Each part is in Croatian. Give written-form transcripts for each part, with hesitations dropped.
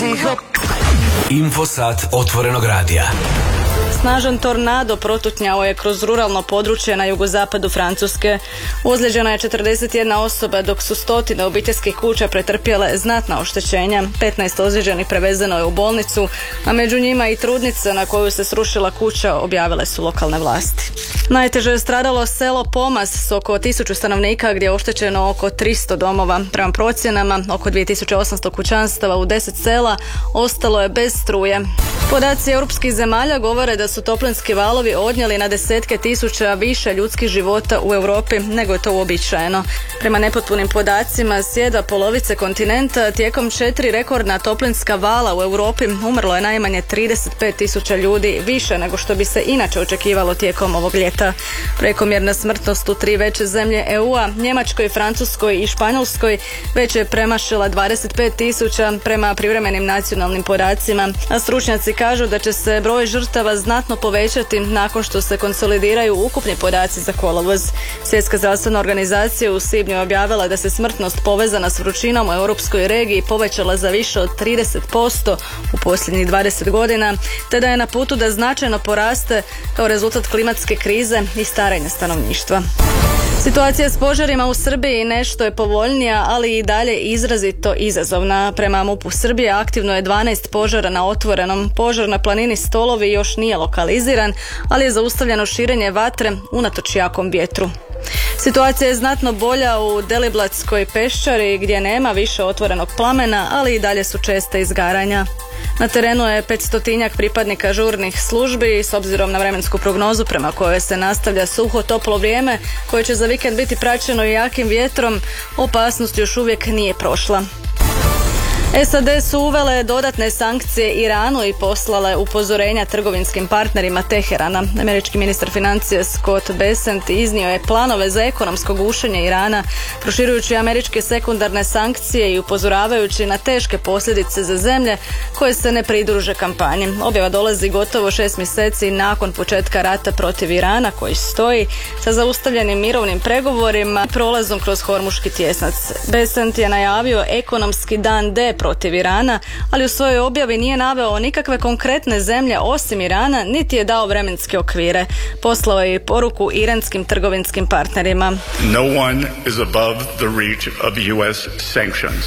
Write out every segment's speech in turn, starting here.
Infosat otvorenog radija. Snažan tornado protutnjao je kroz ruralno područje na jugozapadu Francuske. Ozlijeđena je 41 osoba, dok su stotine obiteljskih kuća pretrpjele znatna oštećenja. 15 ozlijeđenih prevezeno je u bolnicu, a među njima i trudnica na koju se srušila kuća, objavile su lokalne vlasti. Najteže je stradalo selo Pomas s oko 1000 stanovnika, gdje je oštećeno oko 300 domova. Prema procjenama, oko 2800 kućanstava u 10 sela ostalo je bez struje. Podaci europskih zemalja govore da su toplinski valovi odnijeli na desetke tisuća više ljudskih života u Europi nego je to uobičajeno. Prema nepotpunim podacima s jedne polovice kontinenta tijekom 4 rekordna toplinska vala u Europi umrlo je najmanje 35.000 ljudi, više nego što bi se inače očekivalo tijekom ovog ljeta. Prekomjerna smrtnost u 3 veće zemlje EU-a, Njemačkoj, Francuskoj i Španjolskoj, već je premašila 25.000 prema privremenim nacionalnim podacima, a stručnjaci kažu da će se broj žrtava znatno povećati nakon što se konsolidiraju ukupni podaci za kolovoz. Svjetska zdravstvena organizacija u svibnju objavila da se smrtnost povezana s vrućinom u europskoj regiji povećala za više od 30% u posljednjih 20 godina, te da je na putu da značajno poraste kao rezultat klimatske krize i starenja stanovništva. Situacija s požarima u Srbiji nešto je povoljnija, ali i dalje izrazito izazovna. Prema MUP-u Srbije aktivno je 12 požara na otvorenom. Požar na planini Stolovi još nije lokaliziran, ali je zaustavljeno širenje vatre unatoč jakom vjetru. Situacija je znatno bolja u Deliblatskoj peščari gdje nema više otvorenog plamena, ali i dalje su česta izgaranja. Na terenu je 500-tinjak pripadnika žurnih službi i s obzirom na vremensku prognozu prema kojoj se nastavlja suho toplo vrijeme koje će za vikend biti praćeno i jakim vjetrom, opasnost još uvijek nije prošla. SAD su uvele dodatne sankcije Iranu i poslale upozorenja trgovinskim partnerima Teherana. Američki ministar financija Scott Bessent iznio je planove za ekonomsko gušenje Irana, proširujući američke sekundarne sankcije i upozoravajući na teške posljedice za zemlje koje se ne pridruže kampanji. Objava dolazi gotovo 6 mjeseci nakon početka rata protiv Irana, koji stoji sa zaustavljenim mirovnim pregovorima i prolazom kroz Hormuški tjesnac. Bessent je najavio ekonomski dan D protiv Irana, ali u svojoj objavi nije naveo nikakve konkretne zemlje osim Irana, niti je dao vremenske okvire. Poslao je i poruku iranskim trgovinskim partnerima. No one is above the reach of US sanctions.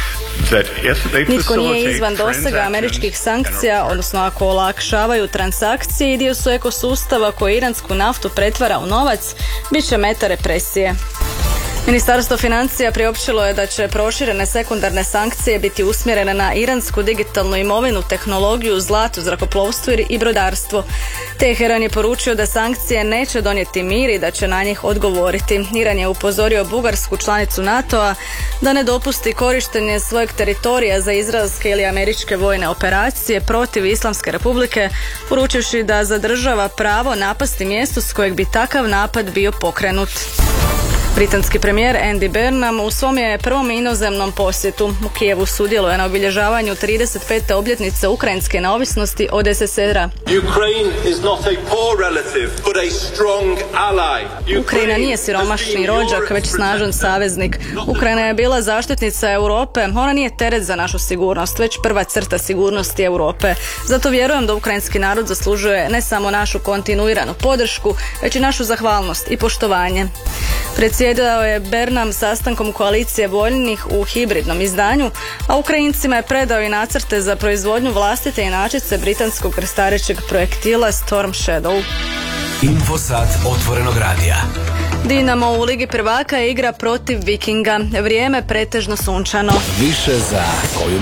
Nitko nije izvan dosega američkih sankcija, odnosno ako olakšavaju transakcije i dio su ekosustava koji iransku naftu pretvara u novac, bit će meta represije. Ministarstvo financija priopćilo je da će proširene sekundarne sankcije biti usmjerene na iransku digitalnu imovinu, tehnologiju, zlato, zrakoplovstvo i brodarstvo. Teheran je poručio da sankcije neće donijeti mir i da će na njih odgovoriti. Iran je upozorio Bugarsku, članicu NATO-a, da ne dopusti korištenje svojeg teritorija za izraelske ili američke vojne operacije protiv Islamske republike, poručivši da zadržava pravo napasti mjesto s kojeg bi takav napad bio pokrenut. Britanski premijer Andy Burnham u svom je prvom inozemnom posjetu u Kijevu sudjeluje na obilježavanju 35. obljetnice ukrajinske neovisnosti od SSSR-a. Ukrajina nije siromašni rođak, već snažan saveznik. Ukrajina je bila zaštitnica Europe, ona nije teret za našu sigurnost, već prva crta sigurnosti Europe. Zato vjerujem da ukrajinski narod zaslužuje ne samo našu kontinuiranu podršku, već i našu zahvalnost i poštovanje. Predsjedao je Burnham sastankom koalicije voljnih u hibridnom izdanju, a Ukrajincima je predao i nacrte za proizvodnju vlastite inačice britanskog krstarećeg projektila Storm Shadow. Infosat otvorenog radija. Dinamo u Ligi prvaka igra protiv Vikinga. Vrijeme pretežno sunčano. Više za koju